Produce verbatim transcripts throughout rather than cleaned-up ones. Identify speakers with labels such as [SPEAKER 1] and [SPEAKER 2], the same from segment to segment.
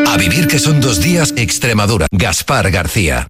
[SPEAKER 1] A vivir que son dos días, Extremadura. Gaspar García.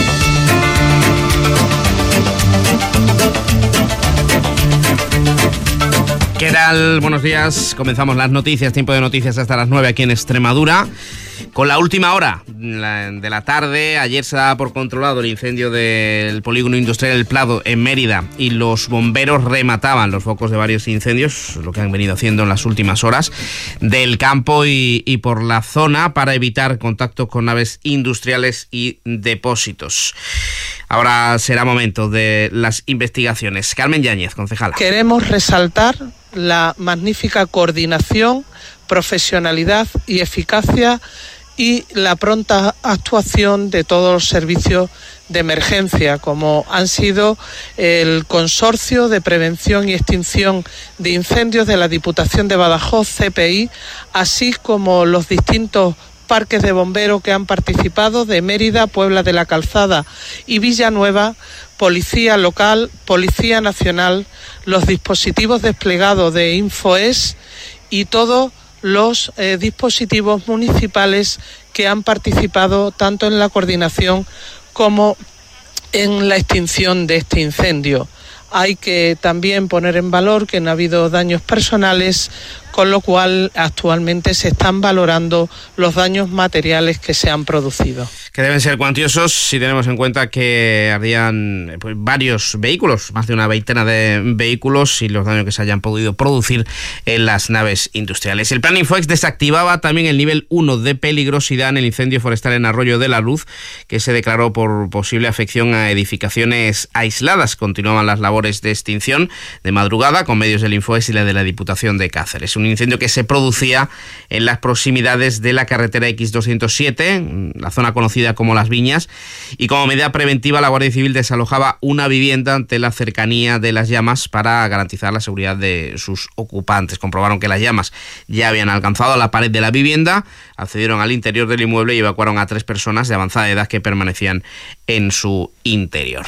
[SPEAKER 2] ¿Qué tal? Buenos días. Comenzamos las noticias, tiempo de noticias hasta las nueve aquí en Extremadura. Con la última hora de la tarde, ayer se daba por controlado el incendio del polígono industrial El Prado en Mérida y los bomberos remataban los focos de varios incendios, lo que han venido haciendo en las últimas horas, del campo y, y por la zona para evitar contactos con naves industriales y depósitos. Ahora será momento de las investigaciones. Carmen Yáñez, concejala.
[SPEAKER 3] Queremos resaltar la magnífica coordinación, profesionalidad y eficacia y la pronta actuación de todos los servicios de emergencia, como han sido el Consorcio de Prevención y Extinción de Incendios de la Diputación de Badajoz, C P I, así como los distintos parques de bomberos que han participado de Mérida, Puebla de la Calzada y Villanueva, Policía Local, Policía Nacional, los dispositivos desplegados de InfoES y todos los eh, dispositivos municipales que han participado tanto en la coordinación como en la extinción de este incendio. Hay que también poner en valor que no ha habido daños personales, con lo cual actualmente se están valorando los daños materiales que se han producido.
[SPEAKER 2] Que deben ser cuantiosos si tenemos en cuenta que ardían pues, varios vehículos, más de una veintena de vehículos y los daños que se hayan podido producir en las naves industriales. El plan Infoex desactivaba también el nivel uno de peligrosidad en el incendio forestal en Arroyo de la Luz, que se declaró por posible afección a edificaciones aisladas. Continuaban las labores de extinción de madrugada con medios del Infoex y la de la Diputación de Cáceres. Un incendio que se producía en las proximidades de la carretera equis doscientos siete, la zona conocida como Las Viñas, y como medida preventiva la Guardia Civil desalojaba una vivienda ante la cercanía de las llamas para garantizar la seguridad de sus ocupantes. Comprobaron que las llamas ya habían alcanzado la pared de la vivienda, accedieron al interior del inmueble y evacuaron a tres personas de avanzada edad que permanecían en su interior.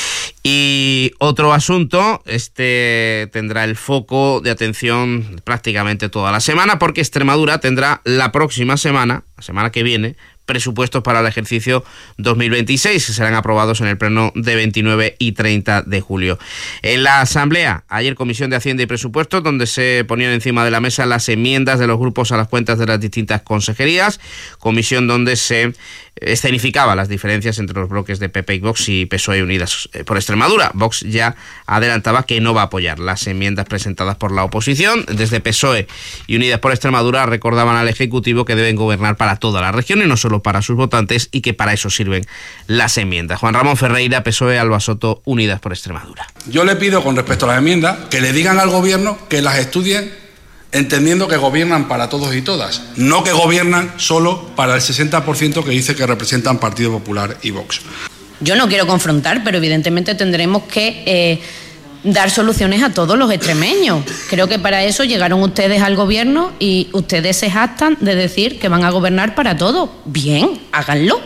[SPEAKER 2] Y otro asunto, este tendrá el foco de atención prácticamente toda la semana, porque Extremadura tendrá la próxima semana, la semana que viene, presupuestos para el ejercicio dos mil veintiséis, que serán aprobados en el pleno de veintinueve y treinta de julio. En la Asamblea, ayer Comisión de Hacienda y Presupuestos, donde se ponían encima de la mesa las enmiendas de los grupos a las cuentas de las distintas consejerías, comisión donde se escenificaba las diferencias entre los bloques de P P y Vox y P S O E y Unidas por Extremadura. Vox ya adelantaba que no va a apoyar las enmiendas presentadas por la oposición. Desde P S O E y Unidas por Extremadura recordaban al Ejecutivo que deben gobernar para toda la región y no solo para sus votantes, y que para eso sirven las enmiendas. Juan Ramón Ferreira, P S O E, Alba Soto, Unidas por Extremadura.
[SPEAKER 4] Yo le pido, con respecto a las enmiendas, que le digan al Gobierno que las estudien entendiendo que gobiernan para todos y todas, no que gobiernan solo para el sesenta por ciento que dice que representan Partido Popular y Vox.
[SPEAKER 5] Yo no quiero confrontar, pero evidentemente tendremos que eh, dar soluciones a todos los extremeños. Creo que para eso llegaron ustedes al gobierno y ustedes se jactan de decir que van a gobernar para todos. Bien, háganlo.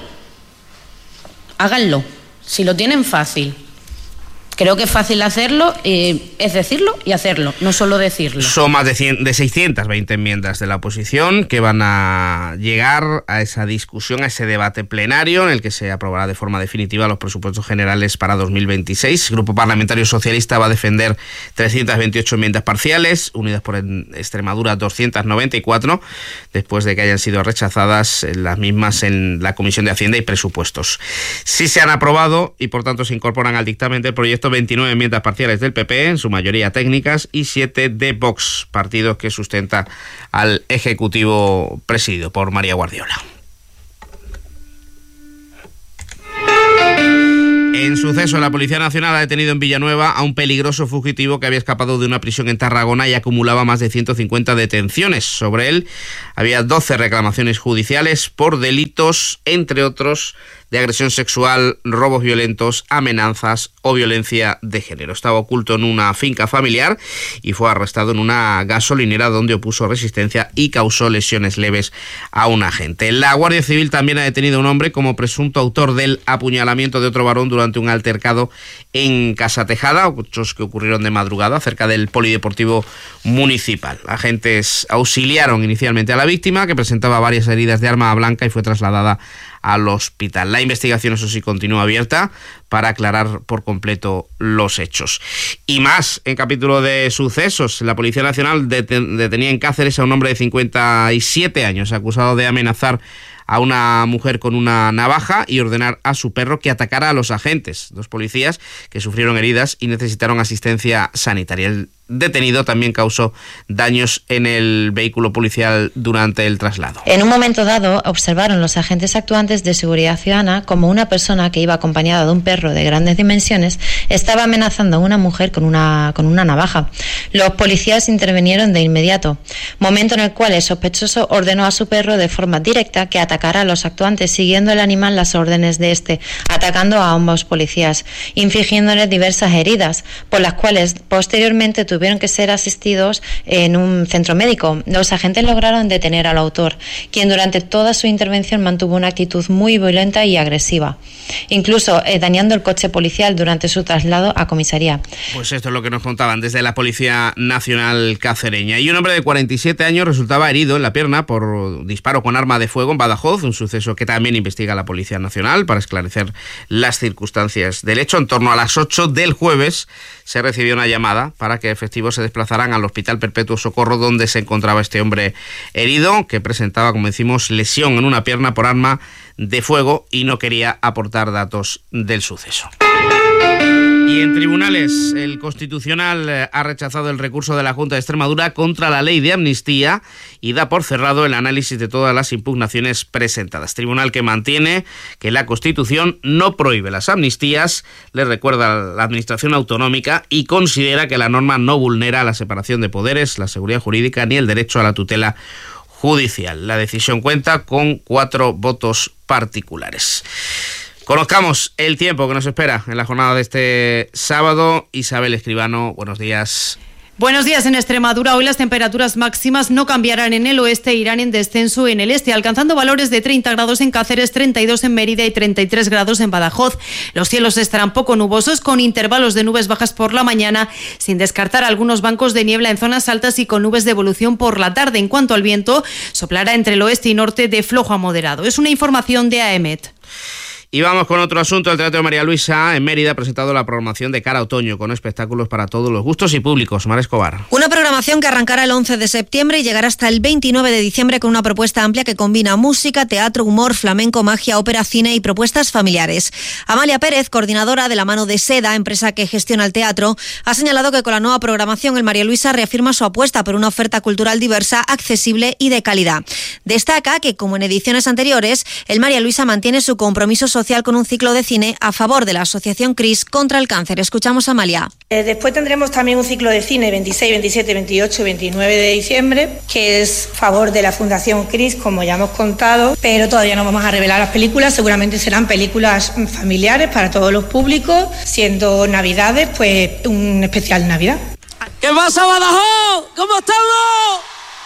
[SPEAKER 5] Háganlo. Si lo tienen fácil. Creo que es fácil hacerlo, eh, es decirlo y hacerlo, no solo decirlo.
[SPEAKER 2] Son más de, cien, de seiscientas veinte enmiendas de la oposición que van a llegar a esa discusión, a ese debate plenario en el que se aprobará de forma definitiva los presupuestos generales para dos mil veintiséis. El Grupo Parlamentario Socialista va a defender trescientas veintiocho enmiendas parciales, Unidas por Extremadura doscientas noventa y cuatro, después de que hayan sido rechazadas las mismas en la Comisión de Hacienda y Presupuestos. Sí se han aprobado y por tanto se incorporan al dictamen del proyecto veintinueve enmiendas parciales del P P, en su mayoría técnicas, y siete de Vox, partido que sustenta al Ejecutivo presidido por María Guardiola. En suceso, la Policía Nacional ha detenido en Villanueva a un peligroso fugitivo que había escapado de una prisión en Tarragona y acumulaba más de ciento cincuenta detenciones. Sobre él había doce reclamaciones judiciales por delitos, entre otros, de agresión sexual, robos violentos, amenazas o violencia de género. Estaba oculto en una finca familiar y fue arrestado en una gasolinera donde opuso resistencia y causó lesiones leves a un agente. La Guardia Civil también ha detenido a un hombre como presunto autor del apuñalamiento de otro varón durante un altercado en Casa Tejada, hechos que ocurrieron de madrugada cerca del polideportivo municipal. Agentes auxiliaron inicialmente a la víctima víctima, que presentaba varias heridas de arma blanca y fue trasladada al hospital. La investigación, eso sí, continúa abierta para aclarar por completo los hechos. Y más, en capítulo de sucesos, la Policía Nacional deten- detenía en Cáceres a un hombre de cincuenta y siete años, acusado de amenazar a una mujer con una navaja y ordenar a su perro que atacara a los agentes, dos policías que sufrieron heridas y necesitaron asistencia sanitaria. El detenido también causó daños en el vehículo policial durante el traslado.
[SPEAKER 6] En un momento dado, observaron los agentes actuantes de seguridad ciudadana como una persona que iba acompañada de un perro de grandes dimensiones estaba amenazando a una mujer con una, con una navaja. Los policías intervinieron de inmediato, momento en el cual el sospechoso ordenó a su perro de forma directa que atacara a los actuantes, siguiendo el animal las órdenes de este, atacando a ambos policías, infligiéndoles diversas heridas, por las cuales posteriormente tuvieron tuvieron que ser asistidos en un centro médico. Los agentes lograron detener al autor, quien durante toda su intervención mantuvo una actitud muy violenta y agresiva, incluso eh, dañando el coche policial durante su traslado a comisaría.
[SPEAKER 2] Pues esto es lo que nos contaban desde la Policía Nacional cacereña. Y un hombre de cuarenta y siete años resultaba herido en la pierna por disparo con arma de fuego en Badajoz, un suceso que también investiga la Policía Nacional para esclarecer las circunstancias del hecho. En torno a las ocho del jueves se recibió una llamada para que efectivamente se desplazaran al Hospital Perpetuo Socorro, donde se encontraba este hombre herido, que presentaba, como decimos, lesión en una pierna por arma de fuego y no quería aportar datos del suceso. Y en tribunales, el Constitucional ha rechazado el recurso de la Junta de Extremadura contra la ley de amnistía y da por cerrado el análisis de todas las impugnaciones presentadas. Tribunal que mantiene que la Constitución no prohíbe las amnistías, le recuerda a la Administración Autonómica y considera que la norma no vulnera la separación de poderes, la seguridad jurídica ni el derecho a la tutela judicial. La decisión cuenta con cuatro votos particulares. Conozcamos el tiempo que nos espera en la jornada de este sábado. Isabel Escribano, buenos días.
[SPEAKER 7] Buenos días. En Extremadura hoy las temperaturas máximas no cambiarán en el oeste, irán en descenso en el este, alcanzando valores de treinta grados en Cáceres, treinta y dos en Mérida y treinta y tres grados en Badajoz. Los cielos estarán poco nubosos, con intervalos de nubes bajas por la mañana, sin descartar algunos bancos de niebla en zonas altas y con nubes de evolución por la tarde. En cuanto al viento, soplará entre el oeste y norte de flojo a moderado. Es una información de A E M E T.
[SPEAKER 2] Y vamos con otro asunto. El Teatro María Luisa en Mérida ha presentado la programación de cara a otoño, con espectáculos para todos los gustos y públicos. Mar Escobar.
[SPEAKER 8] Una programación que arrancará el once de septiembre y llegará hasta el veintinueve de diciembre con una propuesta amplia que combina música, teatro, humor, flamenco, magia, ópera, cine y propuestas familiares. Amalia Pérez, coordinadora de La Mano de Seda, empresa que gestiona el teatro, ha señalado que con la nueva programación el María Luisa reafirma su apuesta por una oferta cultural diversa, accesible y de calidad. Destaca que, como en ediciones anteriores, el María Luisa mantiene su compromiso social con un ciclo de cine a favor de la Asociación CRIS contra el cáncer. Escuchamos a Amalia.
[SPEAKER 9] Eh, después tendremos también un ciclo de cine veintiséis, veintisiete, veintiocho y veintinueve de diciembre, que es a favor de la Fundación CRIS, como ya hemos contado, pero todavía no vamos a revelar las películas. Seguramente serán películas familiares para todos los públicos, siendo Navidades, pues un especial Navidad.
[SPEAKER 10] ¿Qué pasa, Badajoz? ¿Cómo estamos?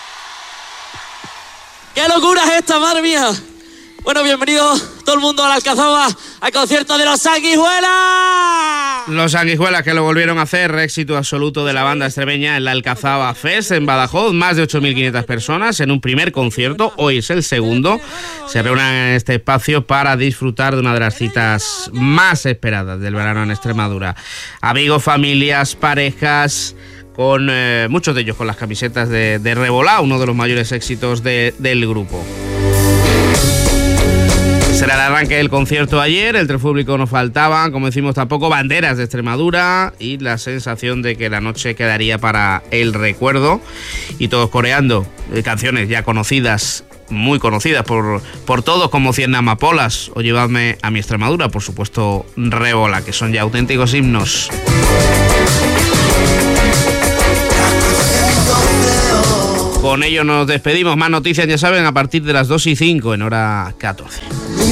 [SPEAKER 10] ¡Qué locura es esta, madre mía! Bueno, bienvenidos todo el mundo a la Alcazaba, al concierto de los Sanguijuelas.
[SPEAKER 2] Los Sanguijuelas, que lo volvieron a hacer, éxito absoluto de la banda extremeña en la Alcazaba Fest en Badajoz, más de ocho mil quinientas personas en un primer concierto, hoy es el segundo, se reúnen en este espacio para disfrutar de una de las citas más esperadas del verano en Extremadura. Amigos, familias, parejas, con eh, muchos de ellos con las camisetas de, de Revolá, uno de los mayores éxitos de, del grupo. Será el arranque del concierto ayer, entre el público no faltaban, como decimos, tampoco banderas de Extremadura y la sensación de que la noche quedaría para el recuerdo y todos coreando eh, canciones ya conocidas, muy conocidas por, por todos, como Cien Amapolas o Llevadme a mi Extremadura, por supuesto Revolá, que son ya auténticos himnos. Con ello nos despedimos. Más noticias, ya saben, a partir de las dos y cinco en hora catorce.